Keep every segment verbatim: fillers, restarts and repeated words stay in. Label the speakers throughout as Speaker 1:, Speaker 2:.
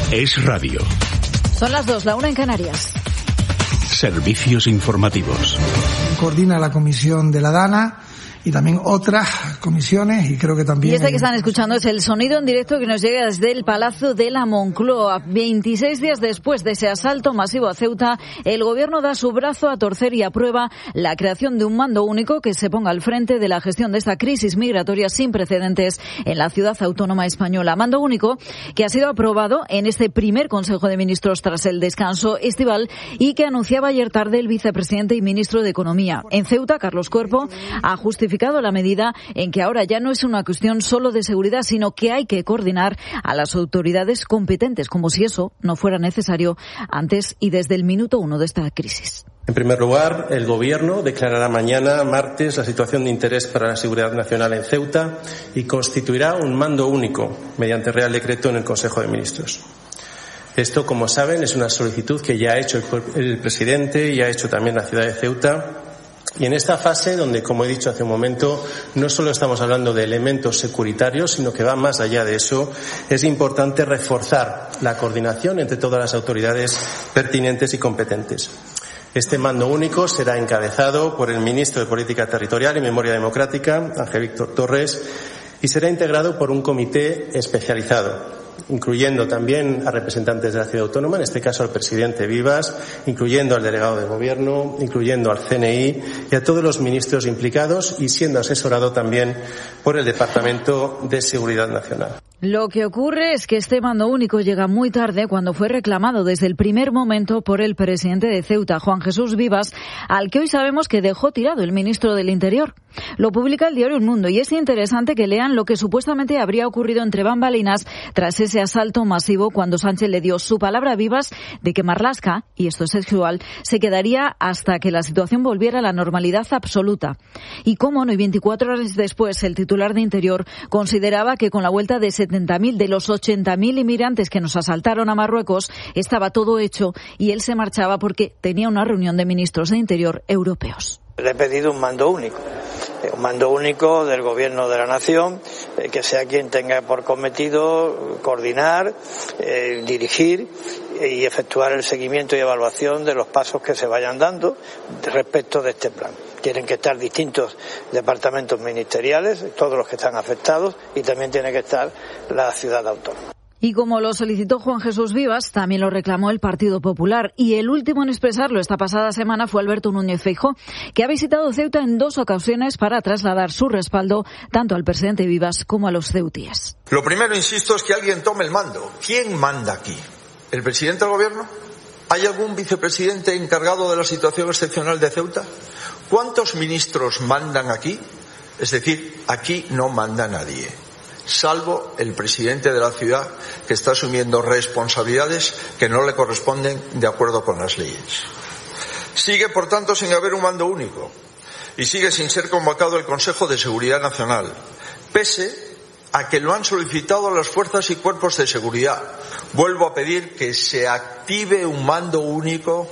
Speaker 1: Es radio.
Speaker 2: Son las dos, la una en Canarias.
Speaker 1: Servicios informativos.
Speaker 3: Coordina la comisión de la DANA y también otras comisiones, y creo que también...
Speaker 2: Y este que están escuchando es el sonido en directo que nos llega desde el Palacio de la Moncloa. veintiséis días después de ese asalto masivo a Ceuta, el Gobierno da su brazo a torcer y aprueba la creación de un mando único que se ponga al frente de la gestión de esta crisis migratoria sin precedentes en la ciudad autónoma española. Mando único que ha sido aprobado en este primer Consejo de Ministros tras el descanso estival y que anunciaba ayer tarde el vicepresidente y ministro de Economía. En Ceuta, Carlos Cuerpo ha justificado la medida en que ahora ya no es una cuestión solo de seguridad, sino que hay que coordinar a las autoridades competentes, como si eso no fuera necesario antes y desde el minuto uno de esta crisis.
Speaker 4: En primer lugar, el Gobierno declarará mañana, martes, la situación de interés para la seguridad nacional en Ceuta y constituirá un mando único mediante Real Decreto en el Consejo de Ministros. Esto, como saben, es una solicitud que ya ha hecho el, el presidente y ha hecho también la ciudad de Ceuta. Y en esta fase, donde, como he dicho hace un momento, no solo estamos hablando de elementos securitarios, sino que va más allá de eso, es importante reforzar la coordinación entre todas las autoridades pertinentes y competentes. Este mando único será encabezado por el ministro de Política Territorial y Memoria Democrática, Ángel Víctor Torres, y será integrado por un comité especializado, incluyendo también a representantes de la ciudad autónoma, en este caso al presidente Vivas, incluyendo al delegado de gobierno, incluyendo al C N I y a todos los ministros implicados, y siendo asesorado también por el Departamento de Seguridad Nacional.
Speaker 2: Lo que ocurre es que este mando único llega muy tarde, cuando fue reclamado desde el primer momento por el presidente de Ceuta, Juan Jesús Vivas, al que hoy sabemos que dejó tirado el ministro del Interior. Lo publica el diario El Mundo y es interesante que lean lo que supuestamente habría ocurrido entre bambalinas tras ese asalto masivo, cuando Sánchez le dio su palabra a Vivas de que Marlaska, y esto es sexual, se quedaría hasta que la situación volviera a la normalidad absoluta. Y cómo no, y veinticuatro horas después, el titular de Interior consideraba que con la vuelta de setenta mil de los ochenta mil inmigrantes que nos asaltaron a Marruecos estaba todo hecho, y él se marchaba porque tenía una reunión de ministros de Interior europeos.
Speaker 5: Le he pedido un mando único, un mando único del Gobierno de la Nación, que sea quien tenga por cometido coordinar, eh, dirigir y efectuar el seguimiento y evaluación de los pasos que se vayan dando respecto de este plan. Tienen que estar distintos departamentos ministeriales, todos los que están afectados, y también tiene que estar la ciudad autónoma.
Speaker 2: Y como lo solicitó Juan Jesús Vivas, también lo reclamó el Partido Popular. Y el último en expresarlo esta pasada semana fue Alberto Núñez Feijóo, que ha visitado Ceuta en dos ocasiones para trasladar su respaldo tanto al presidente Vivas como a los ceutíes.
Speaker 6: Lo primero, insisto, es que alguien tome el mando. ¿Quién manda aquí? ¿El presidente del Gobierno? ¿Hay algún vicepresidente encargado de la situación excepcional de Ceuta? ¿Cuántos ministros mandan aquí? Es decir, aquí no manda nadie, salvo el presidente de la ciudad, que está asumiendo responsabilidades que no le corresponden de acuerdo con las leyes. Sigue, por tanto, sin haber un mando único y sigue sin ser convocado el Consejo de Seguridad Nacional, pese a que lo han solicitado las fuerzas y cuerpos de seguridad. Vuelvo a pedir que se active un mando único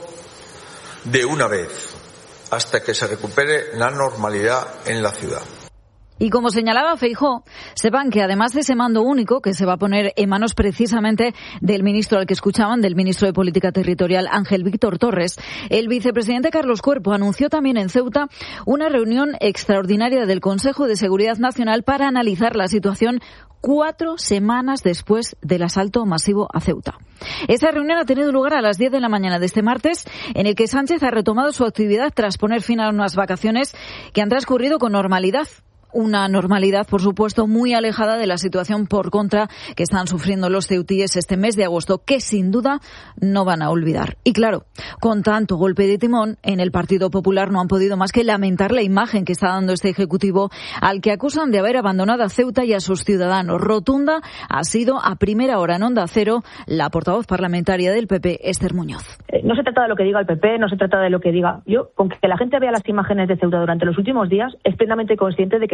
Speaker 6: de una vez, hasta que se recupere la normalidad en la ciudad.
Speaker 2: Y como señalaba Feijóo, sepan que además de ese mando único, que se va a poner en manos precisamente del ministro al que escuchaban, del ministro de Política Territorial, Ángel Víctor Torres, el vicepresidente Carlos Cuerpo anunció también en Ceuta una reunión extraordinaria del Consejo de Seguridad Nacional para analizar la situación cuatro semanas después del asalto masivo a Ceuta. Esa reunión ha tenido lugar a las diez de la mañana de este martes, en el que Sánchez ha retomado su actividad tras poner fin a unas vacaciones que han transcurrido con normalidad. Una normalidad, por supuesto, muy alejada de la situación por contra que están sufriendo los ceutíes este mes de agosto, que sin duda no van a olvidar. Y claro, con tanto golpe de timón, en el Partido Popular no han podido más que lamentar la imagen que está dando este Ejecutivo, al que acusan de haber abandonado a Ceuta y a sus ciudadanos. Rotunda ha sido a primera hora en Onda Cero la portavoz parlamentaria del P P, Esther Muñoz.
Speaker 7: Eh, no se trata de lo que diga el P P, no se trata de lo que diga yo. Con que la gente vea las imágenes de Ceuta durante los últimos días, es plenamente consciente de que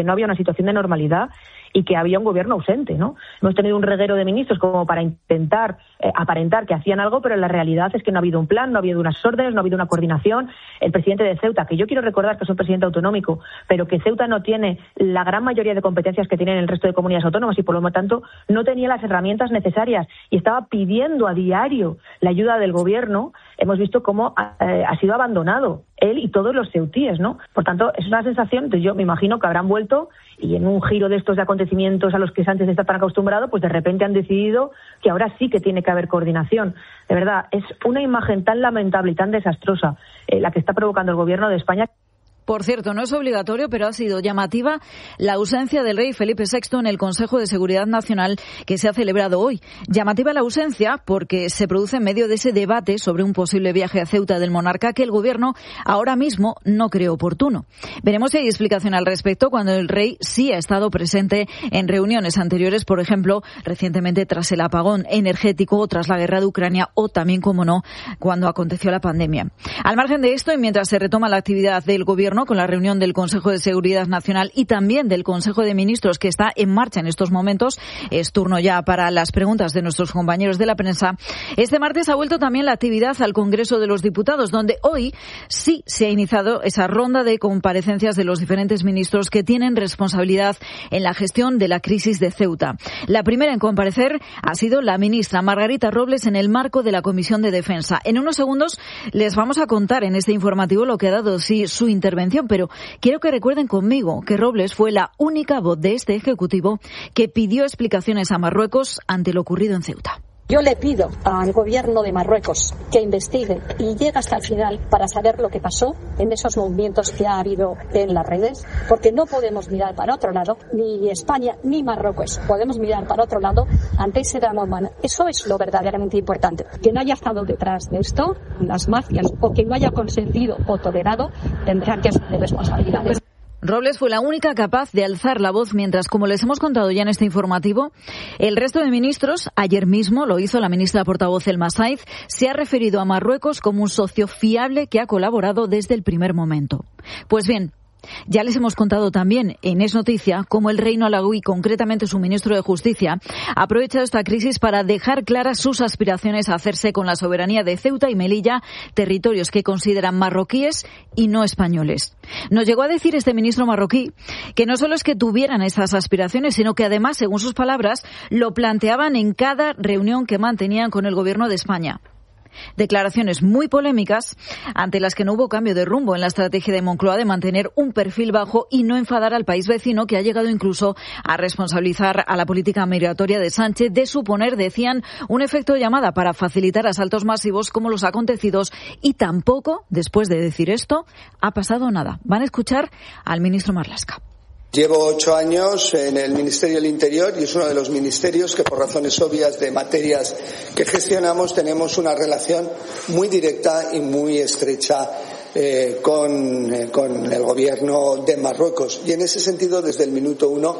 Speaker 7: no había una situación de normalidad y que había un gobierno ausente, ¿no? Hemos tenido un reguero de ministros como para intentar eh, aparentar que hacían algo, pero la realidad es que no ha habido un plan, no ha habido unas órdenes, no ha habido una coordinación. El presidente de Ceuta, que yo quiero recordar que es un presidente autonómico, pero que Ceuta no tiene la gran mayoría de competencias que tienen el resto de comunidades autónomas y por lo tanto no tenía las herramientas necesarias y estaba pidiendo a diario la ayuda del gobierno. Hemos visto cómo eh, ha sido abandonado él y todos los ceutíes, ¿no? Por tanto, es una sensación, entonces yo me imagino que habrán vuelto y en un giro de estos acontecimientos a los que Sánchez está tan acostumbrado, pues de repente han decidido que ahora sí que tiene que haber coordinación. De verdad, es una imagen tan lamentable y tan desastrosa eh, la que está provocando el gobierno de España.
Speaker 2: Por cierto, no es obligatorio, pero ha sido llamativa la ausencia del rey Felipe sexto en el Consejo de Seguridad Nacional que se ha celebrado hoy. Llamativa la ausencia porque se produce en medio de ese debate sobre un posible viaje a Ceuta del monarca que el gobierno ahora mismo no cree oportuno. Veremos si hay explicación al respecto cuando el rey sí ha estado presente en reuniones anteriores, por ejemplo, recientemente tras el apagón energético o tras la guerra de Ucrania o también, como no, cuando aconteció la pandemia. Al margen de esto y mientras se retoma la actividad del gobierno con la reunión del Consejo de Seguridad Nacional y también del Consejo de Ministros que está en marcha en estos momentos. Es turno ya para las preguntas de nuestros compañeros de la prensa. Este martes ha vuelto también la actividad al Congreso de los Diputados, donde hoy sí se ha iniciado esa ronda de comparecencias de los diferentes ministros que tienen responsabilidad en la gestión de la crisis de Ceuta. La primera en comparecer ha sido la ministra Margarita Robles en el marco de la Comisión de Defensa. En unos segundos les vamos a contar en este informativo lo que ha dado sí su intervención, pero quiero que recuerden conmigo que Robles fue la única voz de este Ejecutivo que pidió explicaciones a Marruecos ante lo ocurrido en Ceuta.
Speaker 8: Yo le pido al gobierno de Marruecos que investigue y llegue hasta el final para saber lo que pasó en esos movimientos que ha habido en las redes, porque no podemos mirar para otro lado, ni España ni Marruecos podemos mirar para otro lado ante ese drama humano. Eso es lo verdaderamente importante. Quien haya estado detrás de esto, las mafias, o quien lo haya consentido o tolerado, tendrán que asumir responsabilidades.
Speaker 2: Robles fue la única capaz de alzar la voz mientras, como les hemos contado ya en este informativo, el resto de ministros, ayer mismo lo hizo la ministra portavoz Elma Saiz, se ha referido a Marruecos como un socio fiable que ha colaborado desde el primer momento. Pues bien, ya les hemos contado también en Es Noticia cómo el Reino Alauí, concretamente su ministro de Justicia, ha aprovechado esta crisis para dejar claras sus aspiraciones a hacerse con la soberanía de Ceuta y Melilla, territorios que consideran marroquíes y no españoles. Nos llegó a decir este ministro marroquí que no solo es que tuvieran esas aspiraciones, sino que además, según sus palabras, lo planteaban en cada reunión que mantenían con el Gobierno de España. Declaraciones muy polémicas ante las que no hubo cambio de rumbo en la estrategia de Moncloa de mantener un perfil bajo y no enfadar al país vecino, que ha llegado incluso a responsabilizar a la política migratoria de Sánchez de suponer, decían, un efecto llamada para facilitar asaltos masivos como los acontecidos, y tampoco, después de decir esto, ha pasado nada. Van a escuchar al ministro Marlaska.
Speaker 9: Llevo ocho años en el Ministerio del Interior y es uno de los ministerios que, por razones obvias de materias que gestionamos, tenemos una relación muy directa y muy estrecha eh, con, eh, con el gobierno de Marruecos. Y en ese sentido, desde el minuto uno,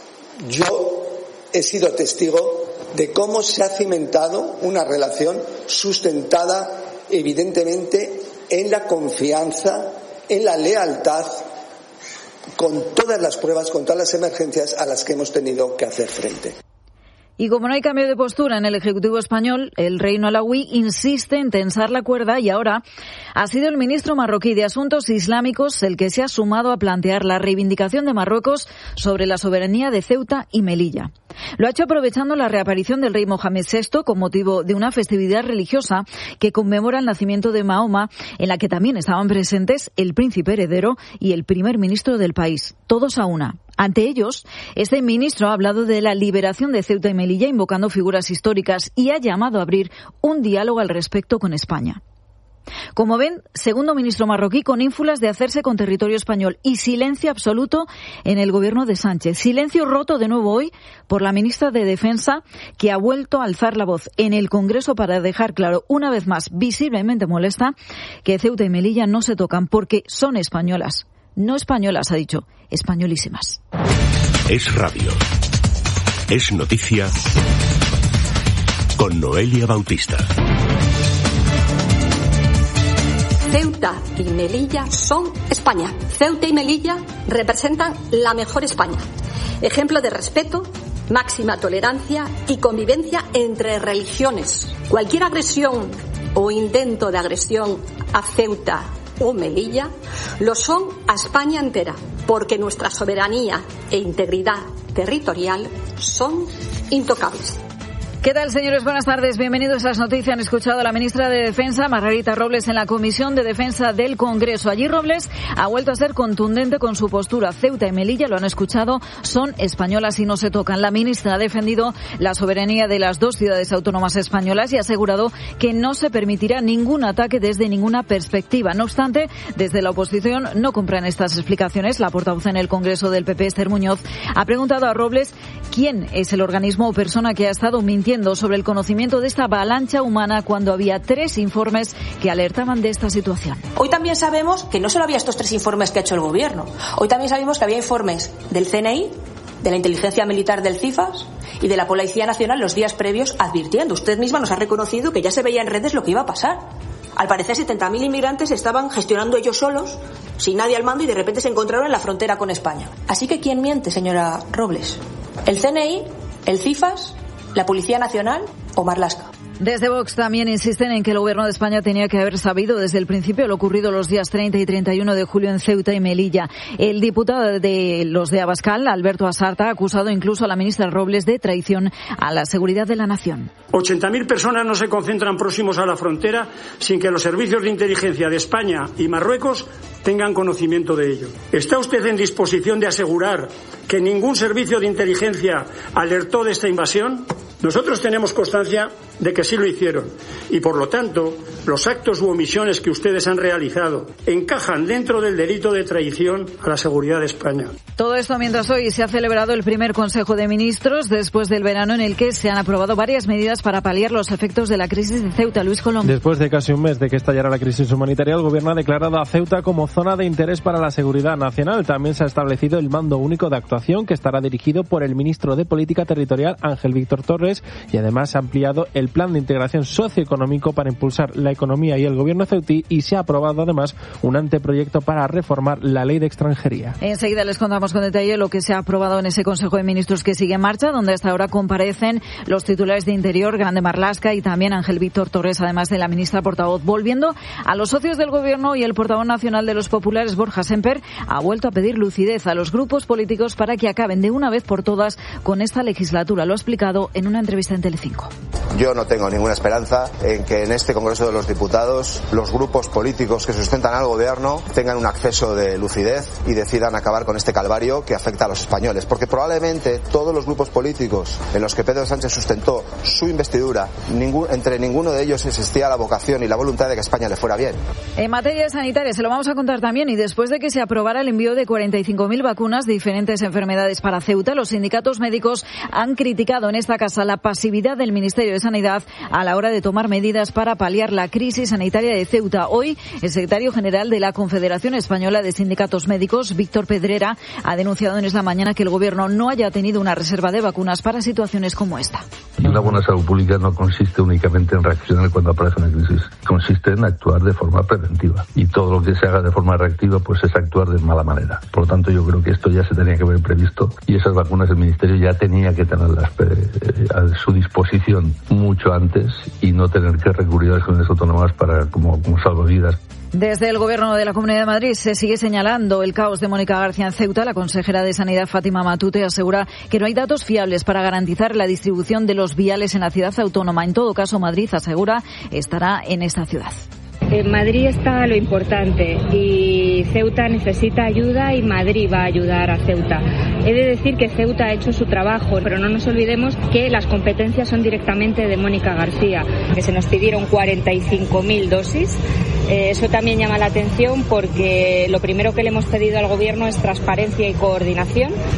Speaker 9: yo he sido testigo de cómo se ha cimentado una relación sustentada, evidentemente, en la confianza, en la lealtad, con todas las pruebas, con todas las emergencias a las que hemos tenido que hacer frente.
Speaker 2: Y como no hay cambio de postura en el Ejecutivo español, el Reino Alauí insiste en tensar la cuerda y ahora ha sido el ministro marroquí de Asuntos Islámicos el que se ha sumado a plantear la reivindicación de Marruecos sobre la soberanía de Ceuta y Melilla. Lo ha hecho aprovechando la reaparición del rey Mohamed sexto con motivo de una festividad religiosa que conmemora el nacimiento de Mahoma, en la que también estaban presentes el príncipe heredero y el primer ministro del país, todos a una. Ante ellos, este ministro ha hablado de la liberación de Ceuta y Melilla invocando figuras históricas y ha llamado a abrir un diálogo al respecto con España. Como ven, segundo ministro marroquí con ínfulas de hacerse con territorio español y silencio absoluto en el gobierno de Sánchez. Silencio roto de nuevo hoy por la ministra de Defensa, que ha vuelto a alzar la voz en el Congreso para dejar claro, una vez más visiblemente molesta, que Ceuta y Melilla no se tocan porque son españolas. No españolas, ha dicho, españolísimas.
Speaker 1: Es radio. Es noticia. Con Noelia Bautista.
Speaker 8: Ceuta y Melilla son España. Ceuta y Melilla representan la mejor España. Ejemplo de respeto, máxima tolerancia y convivencia entre religiones. Cualquier agresión o intento de agresión a Ceuta o Melilla lo son a España entera, porque nuestra soberanía e integridad territorial son intocables.
Speaker 2: ¿Qué tal, señores? Buenas tardes. Bienvenidos a las noticias. Han escuchado a la ministra de Defensa, Margarita Robles, en la Comisión de Defensa del Congreso. Allí Robles ha vuelto a ser contundente con su postura. Ceuta y Melilla, lo han escuchado, son españolas y no se tocan. La ministra ha defendido la soberanía de las dos ciudades autónomas españolas y ha asegurado que no se permitirá ningún ataque desde ninguna perspectiva. No obstante, desde la oposición no compran estas explicaciones. La portavoz en el Congreso del P P, Esther Muñoz, ha preguntado a Robles quién es el organismo o persona que ha estado mintiendo sobre el conocimiento de esta avalancha humana cuando había tres informes que alertaban de esta situación.
Speaker 10: Hoy también sabemos que no solo había estos tres informes que ha hecho el Gobierno. Hoy también sabemos que había informes del C N I, de la Inteligencia Militar del CIFAS y de la Policía Nacional los días previos advirtiendo. Usted misma nos ha reconocido que ya se veía en redes lo que iba a pasar. Al parecer setenta mil inmigrantes estaban gestionando ellos solos, sin nadie al mando, y de repente se encontraron en la frontera con España. Así que ¿quién miente, señora Robles? ¿El C N I? ¿El CIFAS? ¿La Policía Nacional o Marlaska?
Speaker 2: Desde Vox también insisten en que el Gobierno de España tenía que haber sabido desde el principio lo ocurrido los días treinta y treinta y uno de julio en Ceuta y Melilla. El diputado de los de Abascal, Alberto Asarta, ha acusado incluso a la ministra Robles de traición a la seguridad de la nación.
Speaker 11: ochenta mil personas no se concentran próximos a la frontera sin que los servicios de inteligencia de España y Marruecos tengan conocimiento de ello. ¿Está usted en disposición de asegurar que ningún servicio de inteligencia alertó de esta invasión? Nosotros tenemos constancia de que sí lo hicieron y, por lo tanto, los actos u omisiones que ustedes han realizado encajan dentro del delito de traición a la seguridad de España.
Speaker 2: Todo esto mientras hoy se ha celebrado el primer Consejo de Ministros después del verano, en el que se han aprobado varias medidas para paliar los efectos de la crisis de Ceuta. Luis Colom.
Speaker 12: Después de casi un mes de que estallara la crisis humanitaria, el Gobierno ha declarado a Ceuta como zona de interés para la seguridad nacional. También se ha establecido el mando único de actuación, que estará dirigido por el ministro de Política Territorial, Ángel Víctor Torres, y además se ha ampliado el plan de integración socioeconómico para impulsar la economía y el gobierno ceutí, y se ha aprobado además un anteproyecto para reformar la ley de extranjería.
Speaker 2: Enseguida les contamos con detalle lo que se ha aprobado en ese Consejo de Ministros que sigue en marcha, donde hasta ahora comparecen los titulares de Interior, Grande Marlaska, y también Ángel Víctor Torres, además de la ministra portavoz. Volviendo a los socios del gobierno, y el portavoz nacional de los populares, Borja Semper, ha vuelto a pedir lucidez a los grupos políticos para que acaben de una vez por todas con esta legislatura. Lo ha explicado en una entrevista en Telecinco.
Speaker 13: Yo no tengo ninguna esperanza en que en este Congreso de los Diputados los grupos políticos que sustentan al gobierno tengan un acceso de lucidez y decidan acabar con este calvario que afecta a los españoles, porque probablemente todos los grupos políticos en los que Pedro Sánchez sustentó su investidura, ningún, entre ninguno de ellos existía la vocación y la voluntad de que España le fuera bien.
Speaker 2: En materia sanitaria se lo vamos a contar también, y después de que se aprobara el envío de cuarenta y cinco mil vacunas de diferentes enfermedades para Ceuta, los sindicatos médicos han criticado en esta casa la pasividad del Ministerio de Sanidad a la hora de tomar medidas para paliar la crisis sanitaria de Ceuta. Hoy, el secretario general de la Confederación Española de Sindicatos Médicos, Víctor Pedrera, ha denunciado en esta mañana que el Gobierno no haya tenido una reserva de vacunas para situaciones como esta.
Speaker 14: Una buena salud pública no consiste únicamente en reaccionar cuando aparece una crisis, consiste en actuar de forma preventiva, y todo lo que se haga de forma reactiva pues es actuar de mala manera. Por lo tanto, yo creo que esto ya se tenía que haber previsto, y esas vacunas el Ministerio ya tenía que tenerlas a su disposición mucho antes y no tener que recurrir a las comunidades autónomas para como, como salvavidas.
Speaker 2: Desde el Gobierno de la Comunidad de Madrid se sigue señalando el caos de Mónica García en Ceuta. La consejera de Sanidad, Fátima Matute, asegura que no hay datos fiables para garantizar la distribución de los viales en la ciudad autónoma. En todo caso, Madrid, asegura, estará en esta ciudad.
Speaker 15: En Madrid está lo importante, y Ceuta necesita ayuda, y Madrid va a ayudar a Ceuta. He de decir que Ceuta ha hecho su trabajo, pero no nos olvidemos que las competencias son directamente de Mónica García, que se nos pidieron cuarenta y cinco mil dosis. Eh, eso también llama la atención, porque lo primero que le hemos pedido al Gobierno es transparencia y coordinación.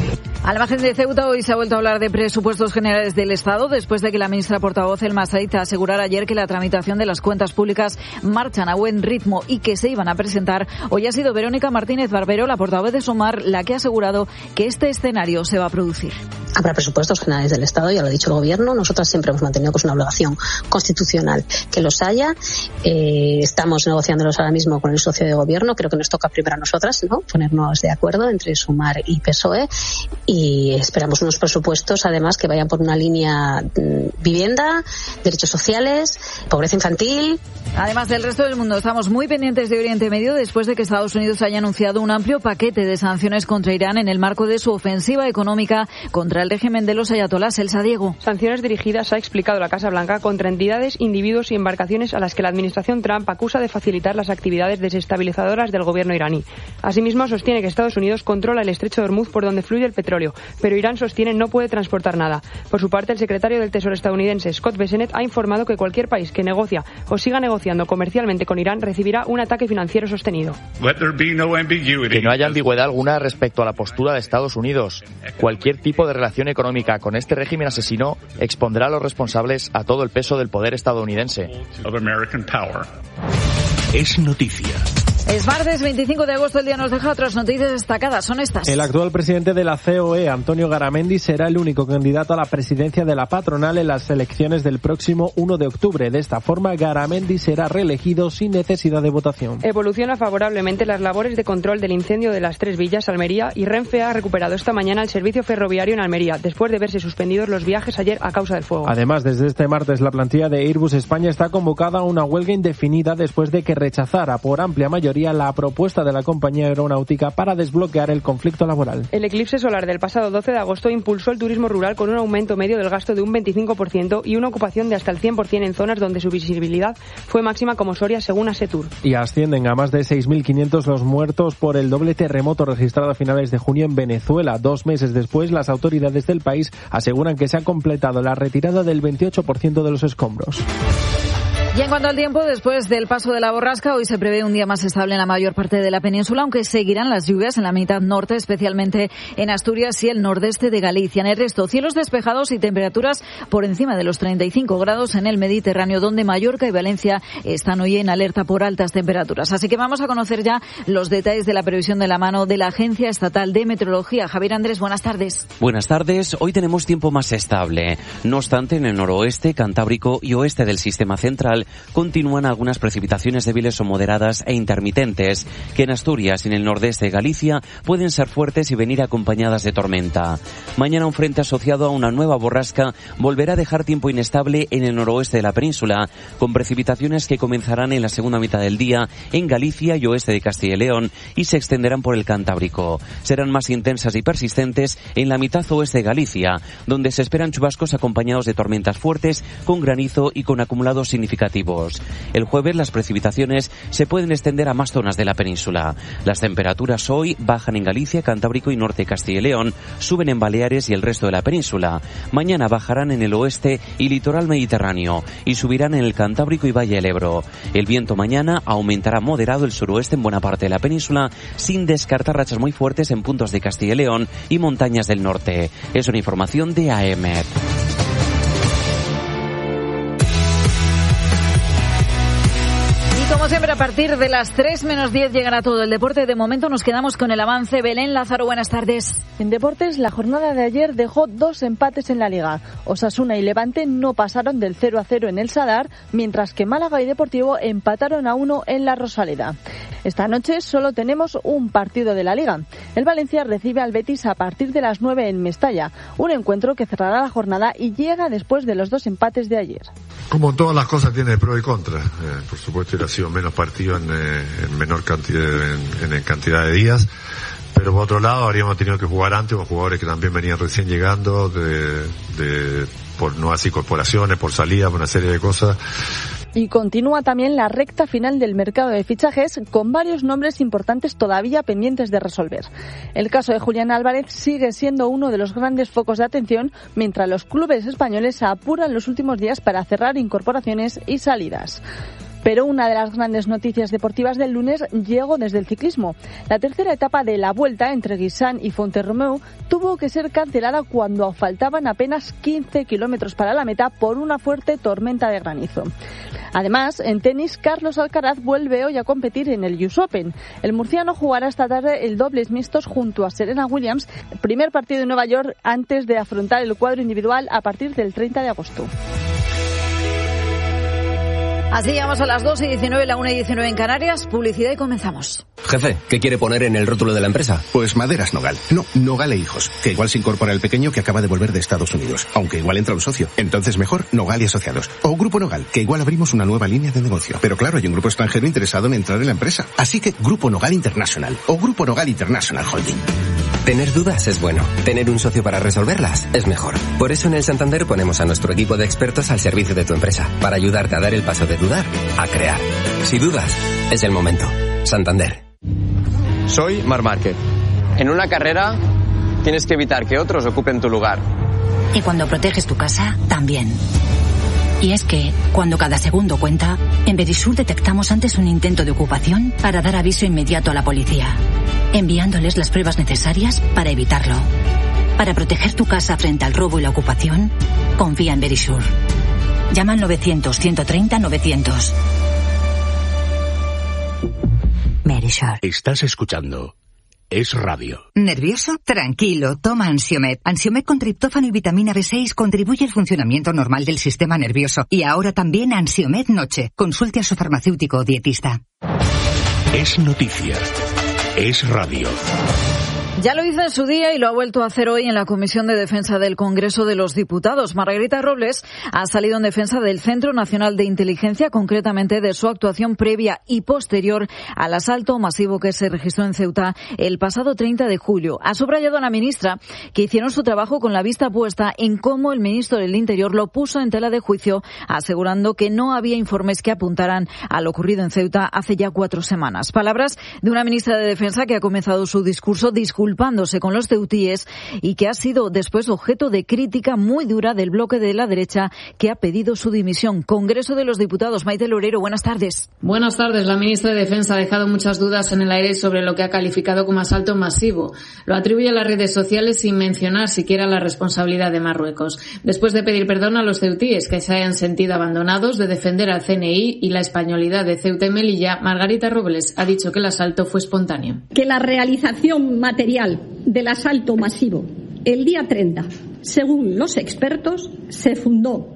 Speaker 2: Al margen de Ceuta, hoy se ha vuelto a hablar de presupuestos generales del Estado después de que la ministra portavoz Elma Said asegurara ayer que la tramitación de las cuentas públicas marchan a buen ritmo y que se iban a presentar. Hoy ha sido Verónica Martínez Barbero, la portavoz de Sumar, la que ha asegurado que este escenario se va a producir.
Speaker 16: Habrá presupuestos generales del Estado, ya lo ha dicho el Gobierno. Nosotras siempre hemos mantenido que es una obligación constitucional que los haya. Eh, estamos negociándolos ahora mismo con el socio de Gobierno. Creo que nos toca primero a nosotras, ¿no?, ponernos de acuerdo entre Sumar y P S O E. Y esperamos unos presupuestos, además, que vayan por una línea mmm, vivienda, derechos sociales, pobreza infantil.
Speaker 2: Además del resto del mundo, estamos muy pendientes de Oriente Medio después de que Estados Unidos haya anunciado un amplio paquete de sanciones contra Irán en el marco de su ofensiva económica contra el régimen de los ayatolás. Elsa Diego.
Speaker 17: Sanciones dirigidas, ha explicado la Casa Blanca, contra entidades, individuos y embarcaciones a las que la administración Trump acusa de facilitar las actividades desestabilizadoras del gobierno iraní. Asimismo, sostiene que Estados Unidos controla el estrecho de Hormuz por donde fluye el petróleo, pero Irán sostiene no puede transportar nada. Por su parte, el secretario del Tesoro estadounidense, Scott Bessent, ha informado que cualquier país que negocia o siga negociando comercialmente con Irán recibirá un ataque financiero sostenido.
Speaker 18: Que no haya ambigüedad alguna respecto a la postura de Estados Unidos. Cualquier tipo de relación económica con este régimen asesino expondrá a los responsables a todo el peso del poder estadounidense.
Speaker 1: Es noticia.
Speaker 2: Es martes veinticinco de agosto, el día nos deja otras noticias destacadas, son estas.
Speaker 12: El actual presidente de la C O E, Antonio Garamendi, será el único candidato a la presidencia de la patronal en las elecciones del próximo uno de octubre. De esta forma, Garamendi será reelegido sin necesidad de votación.
Speaker 17: Evoluciona favorablemente las labores de control del incendio de las Tres Villas, Almería, y Renfe ha recuperado esta mañana el servicio ferroviario en Almería, después de verse suspendidos los viajes ayer a causa del fuego.
Speaker 12: Además, desde este martes, la plantilla de Airbus España está convocada a una huelga indefinida después de que rechazara por amplia mayoría la propuesta de la compañía aeronáutica para desbloquear el conflicto laboral.
Speaker 17: El eclipse solar del pasado doce de agosto impulsó el turismo rural con un aumento medio del gasto de un veinticinco por ciento y una ocupación de hasta el cien por ciento en zonas donde su visibilidad fue máxima, como Soria, según Asetur.
Speaker 12: Y ascienden a más de seis mil quinientos los muertos por el doble terremoto registrado a finales de junio en Venezuela. Dos meses después, las autoridades del país aseguran que se ha completado la retirada del veintiocho por ciento de los escombros.
Speaker 2: Y en cuanto al tiempo, después del paso de la borrasca, hoy se prevé un día más estable en la mayor parte de la península, aunque seguirán las lluvias en la mitad norte, especialmente en Asturias y el nordeste de Galicia. En el resto, cielos despejados y temperaturas por encima de los treinta y cinco grados en el Mediterráneo, donde Mallorca y Valencia están hoy en alerta por altas temperaturas. Así que vamos a conocer ya los detalles de la previsión de la mano de la Agencia Estatal de Meteorología. Javier Andrés, buenas tardes.
Speaker 19: Buenas tardes. Hoy tenemos tiempo más estable. No obstante, en el noroeste, Cantábrico y oeste del sistema central continúan algunas precipitaciones débiles o moderadas e intermitentes, que en Asturias y en el nordeste de Galicia pueden ser fuertes y venir acompañadas de tormenta. Mañana un frente asociado a una nueva borrasca volverá a dejar tiempo inestable en el noroeste de la península, con precipitaciones que comenzarán en la segunda mitad del día en Galicia y oeste de Castilla y León y se extenderán por el Cantábrico. Serán más intensas y persistentes en la mitad oeste de Galicia, donde se esperan chubascos acompañados de tormentas fuertes con granizo y con acumulados significativos. El jueves las precipitaciones se pueden extender a más zonas de la península. Las temperaturas hoy bajan en Galicia, Cantábrico y norte de Castilla y León, suben en Baleares y el resto de la península. Mañana bajarán en el oeste y litoral mediterráneo y subirán en el Cantábrico y Valle del Ebro. El viento mañana aumentará moderado el suroeste en buena parte de la península, sin descartar rachas muy fuertes en puntos de Castilla y León y montañas del norte. Es una información de A E M E T.
Speaker 2: Como siempre, a partir de las tres menos diez llegará todo el deporte. De momento nos quedamos con el avance. Belén Lázaro, buenas tardes.
Speaker 20: En deportes, la jornada de ayer dejó dos empates en la Liga. Osasuna y Levante no pasaron del cero a cero en el Sadar, mientras que Málaga y Deportivo empataron a uno en la Rosaleda. Esta noche solo tenemos un partido de la Liga. El Valencia recibe al Betis a partir de las nueve en Mestalla, un encuentro que cerrará la jornada y llega después de los dos empates de ayer.
Speaker 21: Como todas las cosas tiene pro y contra. Eh, por supuesto, hubiera sido menos partido en, eh, en menor cantidad, en, en cantidad de días. Pero por otro lado, habríamos tenido que jugar antes con jugadores que también venían recién llegando, de, de por nuevas incorporaciones, por salida, por una serie de cosas.
Speaker 20: Y continúa también la recta final del mercado de fichajes, con varios nombres importantes todavía pendientes de resolver. El caso de Julián Álvarez sigue siendo uno de los grandes focos de atención, mientras los clubes españoles se apuran los últimos días para cerrar incorporaciones y salidas. Pero una de las grandes noticias deportivas del lunes llegó desde el ciclismo. La tercera etapa de la Vuelta entre Guisán y Fonterromeu tuvo que ser cancelada cuando faltaban apenas quince kilómetros para la meta por una fuerte tormenta de granizo. Además, en tenis, Carlos Alcaraz vuelve hoy a competir en el U S Open. El murciano jugará esta tarde el dobles mixtos junto a Serena Williams, primer partido en Nueva York antes de afrontar el cuadro individual a partir del treinta de agosto.
Speaker 2: Así llegamos a las dos y diecinueve, la una y diecinueve en Canarias. Publicidad y comenzamos.
Speaker 3: Jefe, ¿qué quiere poner en el rótulo de la empresa?
Speaker 22: Pues Maderas Nogal. No, Nogal e Hijos. Que igual se incorpora el pequeño que acaba de volver de Estados Unidos. Aunque igual entra un socio. Entonces mejor Nogal y Asociados. O Grupo Nogal, que igual abrimos una nueva línea de negocio. Pero claro, hay un grupo extranjero interesado en entrar en la empresa. Así que Grupo Nogal International. O Grupo Nogal International Holding.
Speaker 3: Tener dudas es bueno. Tener un socio para resolverlas es mejor. Por eso en el Santander ponemos a nuestro equipo de expertos al servicio de tu empresa. Para ayudarte a dar el paso de dudar a crear. Si dudas, es el momento. Santander.
Speaker 23: Soy Marc Márquez. En una carrera tienes que evitar que otros ocupen tu lugar.
Speaker 24: Y cuando proteges tu casa, también. Y es que, cuando cada segundo cuenta, en Verisur detectamos antes un intento de ocupación para dar aviso inmediato a la policía, enviándoles las pruebas necesarias para evitarlo. Para proteger tu casa frente al robo y la ocupación, confía en Verisur. Llama al novecientos, ciento treinta, novecientos. Verisur.
Speaker 1: Estás escuchando Es Radio.
Speaker 25: ¿Nervioso? Tranquilo, toma Ansiomed. Ansiomed con triptófano y vitamina B seis contribuye al funcionamiento normal del sistema nervioso. Y ahora también Ansiomed Noche. Consulte a su farmacéutico o dietista.
Speaker 1: Es noticia. Es Radio.
Speaker 2: Ya lo hizo en su día y lo ha vuelto a hacer hoy en la Comisión de Defensa del Congreso de los Diputados. Margarita Robles ha salido en defensa del Centro Nacional de Inteligencia, concretamente de su actuación previa y posterior al asalto masivo que se registró en Ceuta el pasado treinta de julio. Ha subrayado a la ministra que hicieron su trabajo con la vista puesta en cómo el ministro del Interior lo puso en tela de juicio, asegurando que no había informes que apuntaran a lo ocurrido en Ceuta hace ya cuatro semanas. Palabras de una ministra de Defensa que ha comenzado su discurso disculpando disculpándose con los ceutíes y que ha sido después objeto de crítica muy dura del bloque de la derecha que ha pedido su dimisión. Congreso de los Diputados. Maite Lorero, buenas tardes.
Speaker 26: Buenas tardes. La ministra de Defensa ha dejado muchas dudas en el aire sobre lo que ha calificado como asalto masivo. Lo atribuye a las redes sociales sin mencionar siquiera la responsabilidad de Marruecos. Después de pedir perdón a los ceutíes que se hayan sentido abandonados, de defender al C N I y la españolidad de Ceuta y Melilla, Margarita Robles ha dicho que el asalto fue espontáneo.
Speaker 27: Que la realización material del asalto masivo el día treinta, según los expertos, se fundó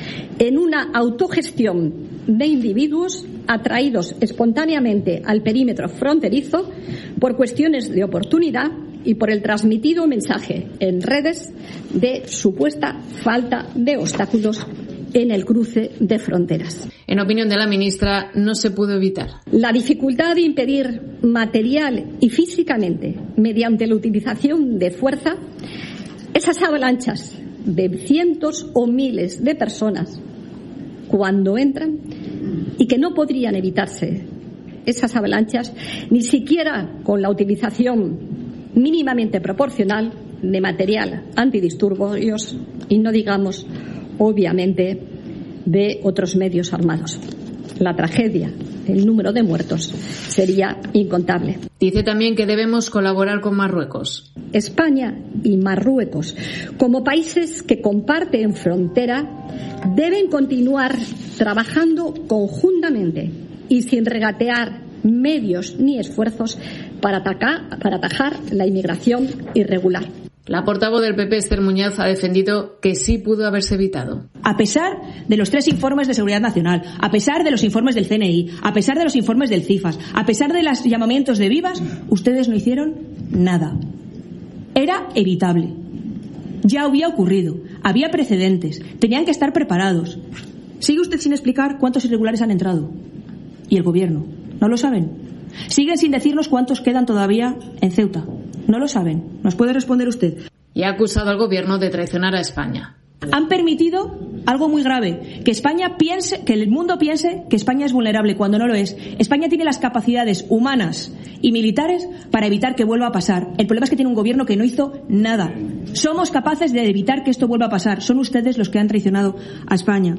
Speaker 27: en una autogestión de individuos atraídos espontáneamente al perímetro fronterizo por cuestiones de oportunidad y por el transmitido mensaje en redes de supuesta falta de obstáculos en el cruce de fronteras.
Speaker 26: En opinión de la ministra, no se pudo evitar.
Speaker 27: La dificultad de impedir material y físicamente, mediante la utilización de fuerza, esas avalanchas de cientos o miles de personas cuando entran y que no podrían evitarse esas avalanchas ni siquiera con la utilización mínimamente proporcional de material antidisturbios y no digamos obviamente de otros medios armados. La tragedia, el número de muertos sería incontable.
Speaker 26: Dice también que debemos colaborar con Marruecos.
Speaker 27: España y Marruecos, como países que comparten frontera, deben continuar trabajando conjuntamente y sin regatear medios ni esfuerzos para atacar, para atajar la inmigración irregular.
Speaker 26: La portavoz del P P, Esther Muñoz, ha defendido que sí pudo haberse evitado.
Speaker 28: A pesar de los tres informes de Seguridad Nacional, a pesar de los informes del C N I, a pesar de los informes del CIFAS, a pesar de los llamamientos de vivas, ustedes no hicieron nada. Era evitable. Ya había ocurrido. Había precedentes. Tenían que estar preparados. Sigue usted sin explicar cuántos irregulares han entrado. ¿Y el gobierno? ¿No lo saben? Siguen sin decirnos cuántos quedan todavía en Ceuta. No lo saben. ¿Nos puede responder usted?
Speaker 26: Y ha acusado al gobierno de traicionar a España.
Speaker 28: Han permitido algo muy grave, que España piense, que el mundo piense que España es vulnerable cuando no lo es. España tiene las capacidades humanas y militares para evitar que vuelva a pasar. El problema es que tiene un gobierno que no hizo nada. Somos capaces de evitar que esto vuelva a pasar. Son ustedes los que han traicionado a España.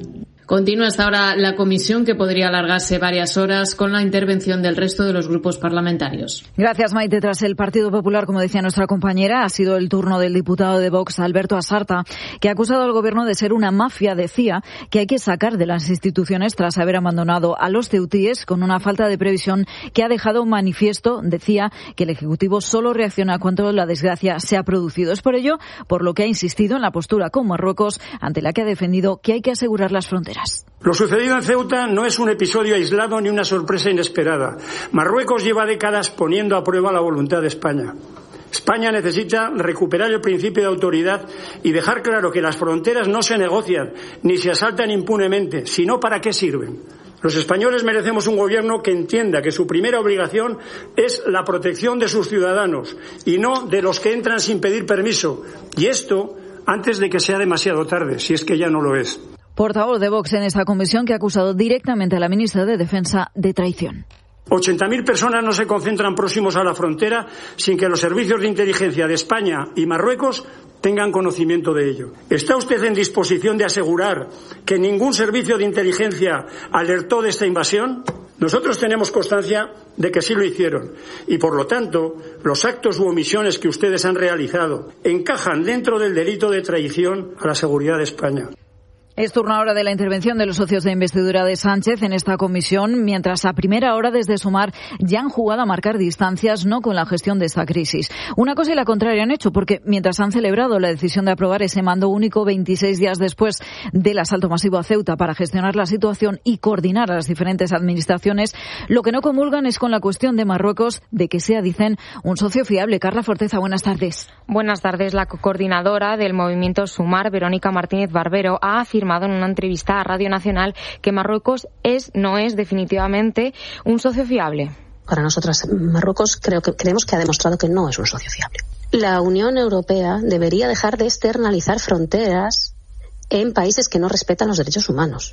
Speaker 26: Continúa hasta ahora la comisión, que podría alargarse varias horas con la intervención del resto de los grupos parlamentarios.
Speaker 2: Gracias, Maite. Tras el Partido Popular, como decía nuestra compañera, ha sido el turno del diputado de Vox, Alberto Asarta, que ha acusado al Gobierno de ser una mafia, decía, que hay que sacar de las instituciones tras haber abandonado a los ceutíes con una falta de previsión que ha dejado manifiesto, decía, que el Ejecutivo solo reacciona cuando la desgracia se ha producido. Es por ello por lo que ha insistido en la postura con Marruecos, ante la que ha defendido que hay que asegurar las fronteras.
Speaker 4: Lo sucedido en Ceuta no es un episodio aislado ni una sorpresa inesperada. Marruecos lleva décadas poniendo a prueba la voluntad de España. España necesita recuperar el principio de autoridad y dejar claro que las fronteras no se negocian ni se asaltan impunemente, sino para qué sirven. Los españoles merecemos un gobierno que entienda que su primera obligación es la protección de sus ciudadanos y no de los que entran sin pedir permiso. Y esto antes de que sea demasiado tarde, si es que ya no lo es.
Speaker 2: Portavoz de Vox en esta comisión, que ha acusado directamente a la ministra de Defensa de traición.
Speaker 4: ochenta mil personas no se concentran próximos a la frontera sin que los servicios de inteligencia de España y Marruecos tengan conocimiento de ello. ¿Está usted en disposición de asegurar que ningún servicio de inteligencia alertó de esta invasión? Nosotros tenemos constancia de que sí lo hicieron y, por lo tanto, los actos u omisiones que ustedes han realizado encajan dentro del delito de traición a la seguridad de España.
Speaker 2: Es turno ahora de la intervención de los socios de investidura de Sánchez en esta comisión, mientras a primera hora desde Sumar ya han jugado a marcar distancias, no con la gestión de esta crisis. Una cosa y la contraria han hecho, porque mientras han celebrado la decisión de aprobar ese mando único veintiséis días después del asalto masivo a Ceuta para gestionar la situación y coordinar a las diferentes administraciones, lo que no comulgan es con la cuestión de Marruecos, de que sea, dicen, un socio fiable. Carla Forteza, buenas tardes.
Speaker 5: Buenas tardes. La coordinadora del movimiento Sumar, Verónica Martínez Barbero, ha afirmado en una entrevista a Radio Nacional que Marruecos es, no es definitivamente un socio fiable.
Speaker 16: Para nosotras, Marruecos creo que, creemos que ha demostrado que no es un socio fiable. La Unión Europea debería dejar de externalizar fronteras en países que no respetan los derechos humanos.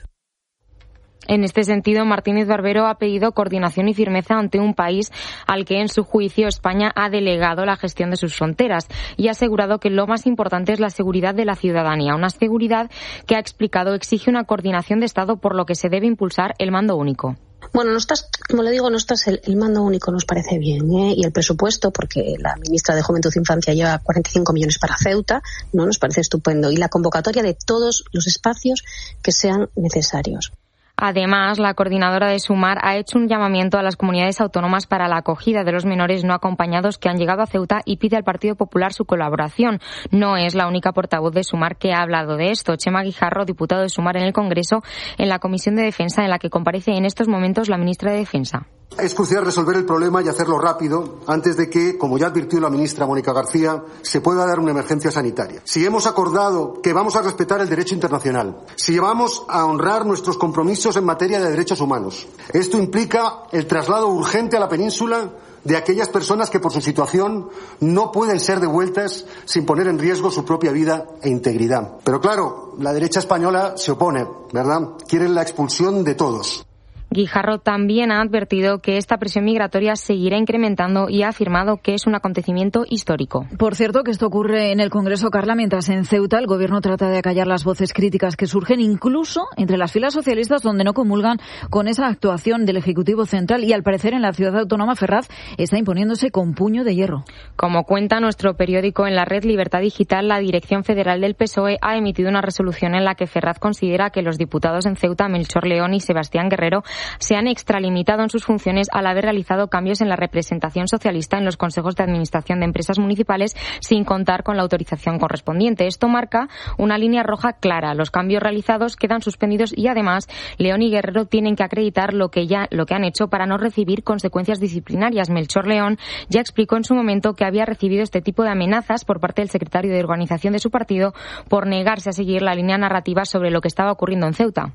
Speaker 5: En este sentido, Martínez Barbero ha pedido coordinación y firmeza ante un país al que, en su juicio, España ha delegado la gestión de sus fronteras y ha asegurado que lo más importante es la seguridad de la ciudadanía, una seguridad que, ha explicado, exige una coordinación de Estado, por lo que se debe impulsar el mando único.
Speaker 16: Bueno, nosotras, como le digo, nosotras el, el mando único nos parece bien, ¿eh? Y el presupuesto, porque la ministra de Juventud e Infancia lleva cuarenta y cinco millones para Ceuta, no nos parece estupendo. Y la convocatoria de todos los espacios que sean necesarios.
Speaker 5: Además, la coordinadora de Sumar ha hecho un llamamiento a las comunidades autónomas para la acogida de los menores no acompañados que han llegado a Ceuta y pide al Partido Popular su colaboración. No es la única portavoz de Sumar que ha hablado de esto. Chema Guijarro, diputado de Sumar en el Congreso, en la Comisión de Defensa, en la que comparece en estos momentos la ministra de Defensa.
Speaker 6: Es crucial resolver el problema y hacerlo rápido antes de que, como ya advirtió la ministra Mónica García, se pueda dar una emergencia sanitaria. Si hemos acordado que vamos a respetar el derecho internacional, si vamos a honrar nuestros compromisos en materia de derechos humanos, esto implica el traslado urgente a la península de aquellas personas que por su situación no pueden ser devueltas sin poner en riesgo su propia vida e integridad. Pero claro, la derecha española se opone, ¿verdad? Quieren la expulsión de todos.
Speaker 5: Guijarro también ha advertido que esta presión migratoria seguirá incrementando y ha afirmado que es un acontecimiento histórico.
Speaker 2: Por cierto, que esto ocurre en el Congreso, Carla, mientras en Ceuta el Gobierno trata de acallar las voces críticas que surgen incluso entre las filas socialistas, donde no comulgan con esa actuación del Ejecutivo Central, y al parecer en la ciudad autónoma Ferraz está imponiéndose con puño de hierro.
Speaker 5: Como cuenta nuestro periódico en la red Libertad Digital, la Dirección Federal del P S O E ha emitido una resolución en la que Ferraz considera que los diputados en Ceuta, Melchor León y Sebastián Guerrero, se han extralimitado en sus funciones al haber realizado cambios en la representación socialista en los consejos de administración de empresas municipales sin contar con la autorización correspondiente. Esto marca una línea roja clara. Los cambios realizados quedan suspendidos y, además, León y Guerrero tienen que acreditar lo que ya lo que han hecho para no recibir consecuencias disciplinarias. Melchor León ya explicó en su momento que había recibido este tipo de amenazas por parte del secretario de organización de su partido por negarse a seguir la línea narrativa sobre lo que estaba ocurriendo en Ceuta.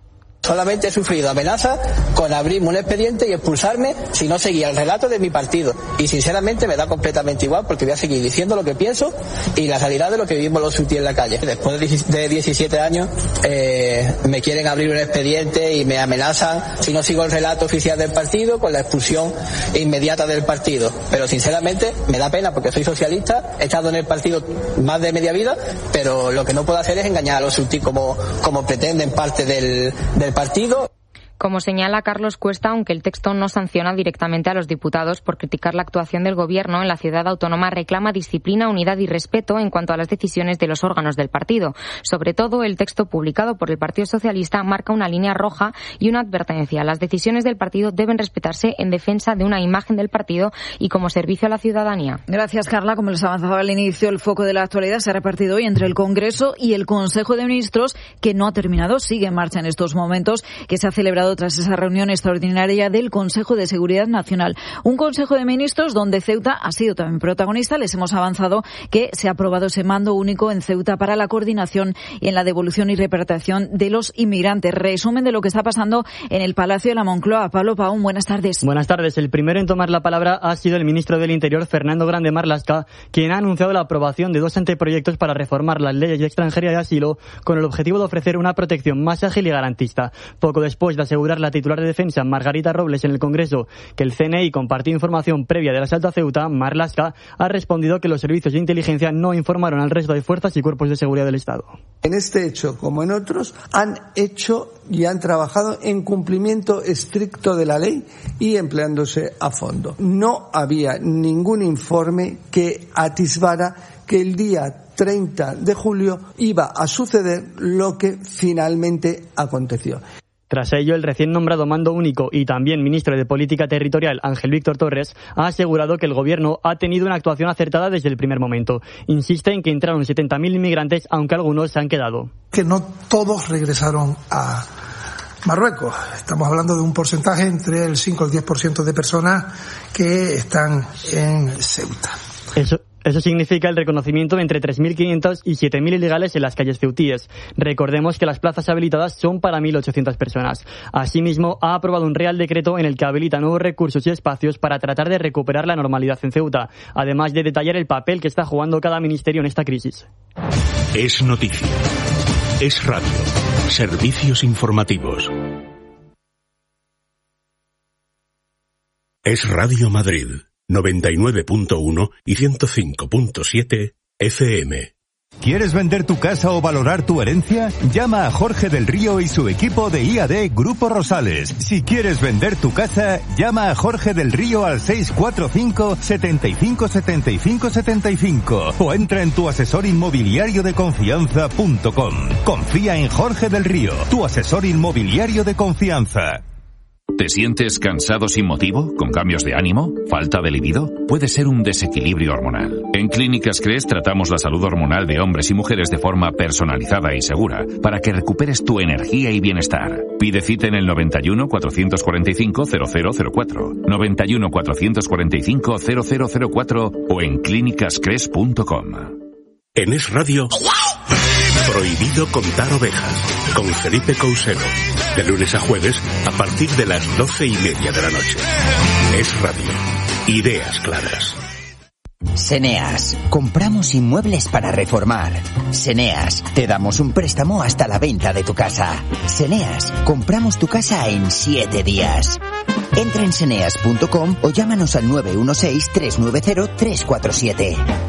Speaker 7: Solamente he sufrido amenazas con abrirme un expediente y expulsarme si no seguía el relato de mi partido. Y sinceramente me da completamente igual, porque voy a seguir diciendo lo que pienso y la realidad de lo que vivimos los sutis en la calle. Después de diecisiete años eh, me quieren abrir un expediente y me amenazan si no sigo el relato oficial del partido con la expulsión inmediata del partido. Pero sinceramente me da pena, porque soy socialista, he estado en el partido más de media vida, pero lo que no puedo hacer es engañar a los sutis como, como pretenden parte del, del partido.
Speaker 5: Como señala Carlos Cuesta, aunque el texto no sanciona directamente a los diputados por criticar la actuación del Gobierno, en la ciudad autónoma reclama disciplina, unidad y respeto en cuanto a las decisiones de los órganos del partido. Sobre todo, el texto publicado por el Partido Socialista marca una línea roja y una advertencia. Las decisiones del partido deben respetarse en defensa de una imagen del partido y como servicio a la ciudadanía.
Speaker 2: Gracias, Carla. Como les avanzaba al inicio, el foco de la actualidad se ha repartido hoy entre el Congreso y el Consejo de Ministros, que no ha terminado, sigue en marcha en estos momentos, que se ha celebrado tras esa reunión extraordinaria del Consejo de Seguridad Nacional. Un Consejo de Ministros donde Ceuta ha sido también protagonista. Les hemos avanzado que se ha aprobado ese mando único en Ceuta para la coordinación y en la devolución y repatriación de los inmigrantes. Resumen de lo que está pasando en el Palacio de la Moncloa. Pablo Paún, buenas tardes.
Speaker 8: Buenas tardes. El primero en tomar la palabra ha sido el ministro del Interior, Fernando Grande Marlaska, quien ha anunciado la aprobación de dos anteproyectos para reformar las leyes de extranjería y asilo con el objetivo de ofrecer una protección más ágil y garantista. Poco después de asegurar la titular de Defensa, Margarita Robles, en el Congreso, que el C N I compartió información previa del asalto a Ceuta, Marlaska ha respondido que los servicios de inteligencia no informaron al resto de fuerzas y cuerpos de seguridad del Estado.
Speaker 9: En este hecho, como en otros, han hecho y han trabajado en cumplimiento estricto de la ley y empleándose a fondo. No había ningún informe que atisbara que el día treinta de julio iba a suceder lo que finalmente aconteció.
Speaker 8: Tras ello, el recién nombrado mando único y también ministro de Política Territorial, Ángel Víctor Torres, ha asegurado que el Gobierno ha tenido una actuación acertada desde el primer momento. Insiste en que entraron setenta mil inmigrantes, aunque algunos se han quedado.
Speaker 10: Que no todos regresaron a Marruecos. Estamos hablando de un porcentaje entre el cinco y el diez por ciento de personas que están en Ceuta.
Speaker 8: Eso... Eso significa el reconocimiento de entre tres mil quinientos y siete mil ilegales en las calles ceutíes. Recordemos que las plazas habilitadas son para mil ochocientas personas. Asimismo, ha aprobado un Real Decreto en el que habilita nuevos recursos y espacios para tratar de recuperar la normalidad en Ceuta, además de detallar el papel que está jugando cada ministerio en esta crisis.
Speaker 1: Es noticia. Es radio. Servicios informativos. Es Radio Madrid. noventa y nueve punto uno y ciento cinco punto siete F M.
Speaker 11: ¿Quieres vender tu casa o valorar tu herencia? Llama a Jorge del Río y su equipo de I A D Grupo Rosales. Si quieres vender tu casa, llama a Jorge del Río al seis cuatro cinco, setenta y cinco, setenta y cinco, setenta y cinco o entra en tu asesor inmobiliario de confianza punto com. Confía en Jorge del Río, tu asesor inmobiliario de confianza.
Speaker 13: ¿Te sientes cansado sin motivo? ¿Con cambios de ánimo? ¿Falta de libido? Puede ser un desequilibrio hormonal. En Clínicas Cres tratamos la salud hormonal de hombres y mujeres de forma personalizada y segura para que recuperes tu energía y bienestar. Pide cita en el noventa y uno, cuatrocientos cuarenta y cinco, cero cero cero cuatro, noventa y uno, cuatrocientos cuarenta y cinco, cero cero cero cuatro o en clínicas cres punto com.
Speaker 1: En Es Radio, prohibido contar ovejas, con Felipe Cousero. De lunes a jueves, a partir de las doce y media de la noche. Es Radio. Ideas claras.
Speaker 14: Seneas. Compramos inmuebles para reformar. Seneas. Te damos un préstamo hasta la venta de tu casa. Seneas. Compramos tu casa en siete días. Entra en seneas punto com o llámanos al nueve uno seis, tres nueve cero, tres cuatro siete.